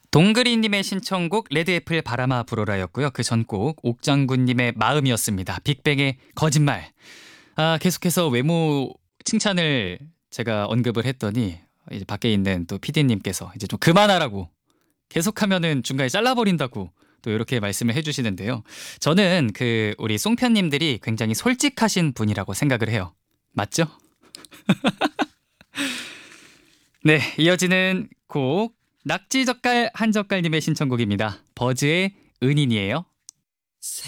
동그리님의 신청곡 레드애플 바람아 불어라였고요. 그 전곡 옥장군님의 마음이었습니다. 빅뱅의 거짓말. 계속해서 외모 칭찬을 제가 언급을 했더니 이제 밖에 있는 또 PD님께서 이제 좀 그만하라고 계속하면은 중간에 잘라버린다고 또 이렇게 말씀을 해주시는데요. 저는 그 우리 송편님들이 굉장히 솔직하신 분이라고 생각을 해요. 맞죠? 네, 이어지는 곡 낙지젓갈 한젓갈님의 신청곡입니다. 버즈의 은인이에요.